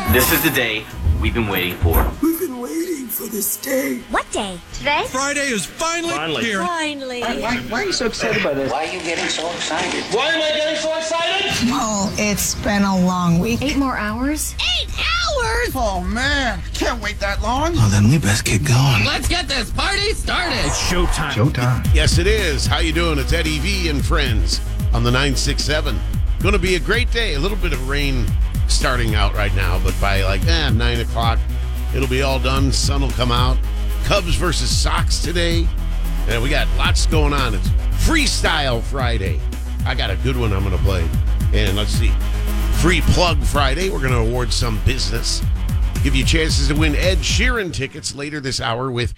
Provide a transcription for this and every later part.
This is the day we've been waiting for. We've been waiting for this day. What day? Today? Friday is finally here. Finally. Why are you so excited by this? Why are you getting so excited? Why am I getting so excited? Well, it's been a long week. 8 more hours? 8 hours? Oh, man. Can't wait that long. Well, then we best get going. Let's get this party started. It's showtime. Yes, it is. How you doing? It's Eddie V and friends on the 967. Going to be a great day. A little bit of rain starting out right now, but by 9 o'clock, it'll be all done. Sun will come out. Cubs versus Sox today. And we got lots going on. It's Freestyle Friday. I got a good one I'm going to play. And let's see. Free Plug Friday. We're going to award some business. Give you chances to win Ed Sheeran tickets later this hour with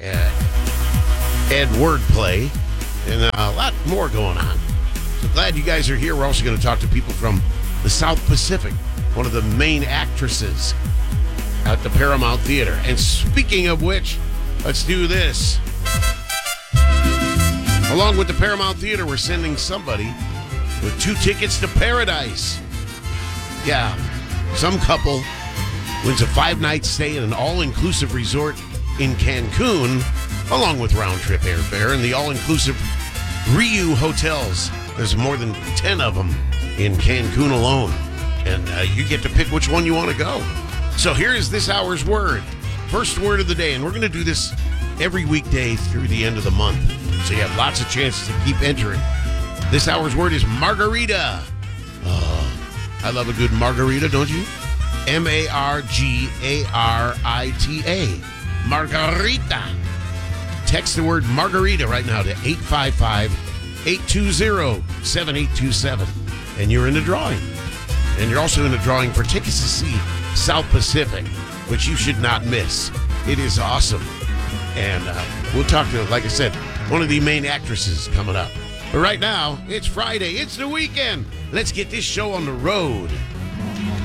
Ed Wordplay. And a lot more going on. So glad you guys are here. We're also going to talk to people from the South Pacific, one of the main actresses at the Paramount Theater. And speaking of which, let's do this. Along with the Paramount Theater, we're sending somebody with 2 tickets to paradise. Yeah, some couple wins a 5-night stay in an all-inclusive resort in Cancun, along with round-trip airfare and the all-inclusive Riu hotels. There's more than 10 of them in Cancun alone. And you get to pick which one you want to go. So here's this hour's word. First word of the day. And we're going to do this every weekday through the end of the month. So you have lots of chances to keep entering. This hour's word is margarita. Oh, I love a good margarita, don't you? M-A-R-G-A-R-I-T-A. Margarita. Text the word margarita right now to 855-820-7827. And you're in the drawing. And you're also in the drawing for tickets to see South Pacific, which you should not miss. It is awesome. And we'll talk to, like I said, one of the main actresses coming up. But right now, it's Friday. It's the weekend. Let's get this show on the road.